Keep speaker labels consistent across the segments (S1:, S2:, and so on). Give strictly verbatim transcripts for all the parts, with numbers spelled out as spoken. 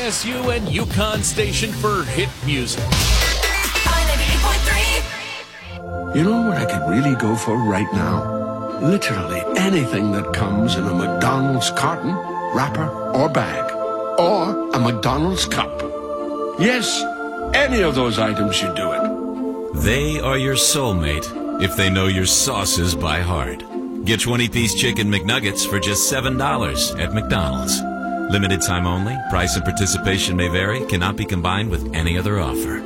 S1: S U and Yukon station for hit music.
S2: ninety-eight point three.
S3: You know what I could really go for right now? Literally anything that comes in a McDonald's carton, wrapper, or bag. Or a McDonald's cup. Yes, any of those items should do it.
S4: They are your soulmate if they know your sauces by heart. Get twenty-piece chicken McNuggets for just seven dollars at McDonald's. Limited time only. Price and participation may vary. Cannot be combined with any other offer.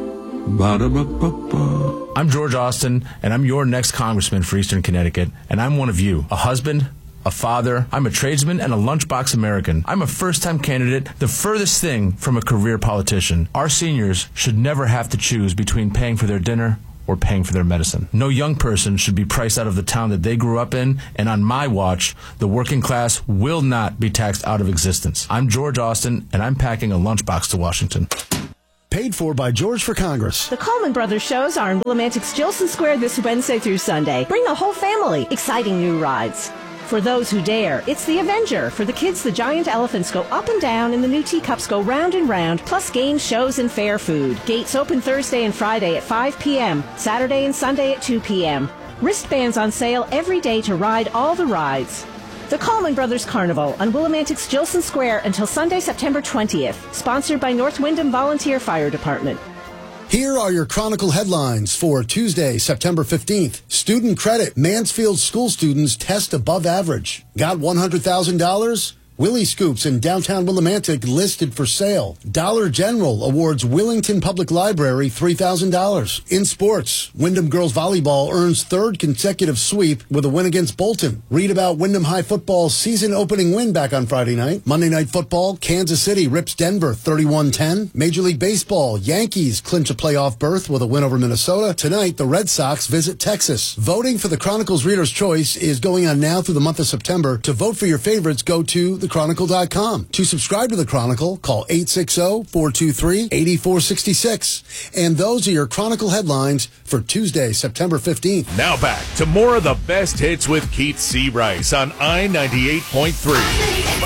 S3: Ba-da-ba-ba-ba.
S5: I'm George Austin, and I'm your next congressman for Eastern Connecticut, and I'm one of you, a husband, a father, I'm a tradesman, and a lunchbox American. I'm a first-time candidate, the furthest thing from a career politician. Our seniors should never have to choose between paying for their dinner or paying for their medicine. No young person should be priced out of the town that they grew up in, and on my watch, the working class will not be taxed out of existence. I'm George Austin, and I'm packing a lunchbox to Washington.
S6: Paid for by George for Congress.
S7: The Coleman Brothers shows are in Willimantic's Jillson Square this Wednesday through Sunday. Bring the whole family. Exciting new rides. For those who dare, it's the Avenger. For the kids, the giant elephants go up and down and the new teacups go round and round, plus games, shows, and fair food. Gates open Thursday and Friday at five p.m., Saturday and Sunday at two p.m. Wristbands on sale every day to ride all the rides. The Coleman Brothers Carnival on Willimantic's Jillson Square until Sunday, September twentieth. Sponsored by North Windham Volunteer Fire Department.
S6: Here are your Chronicle headlines for Tuesday, September fifteenth. Student credit. Mansfield school students test above average. Got one hundred thousand dollars? Willie Scoops in downtown Willimantic listed for sale. Dollar General awards Willington Public Library three thousand dollars. In sports, Wyndham Girls Volleyball earns third consecutive sweep with a win against Bolton. Read about Wyndham High Football's season-opening win back on Friday night. Monday Night Football, Kansas City rips Denver thirty-one ten. Major League Baseball, Yankees clinch a playoff berth with a win over Minnesota. Tonight, the Red Sox visit Texas. Voting for the Chronicle's Reader's Choice is going on now through the month of September. To vote for your favorites, go to the chronicle dot com. To subscribe to The Chronicle, call eight six zero, four two three, eight four six six. And those are your Chronicle headlines for Tuesday, September fifteenth.
S1: Now back to more of the best hits with Keith C. Rice on I ninety-eight point three.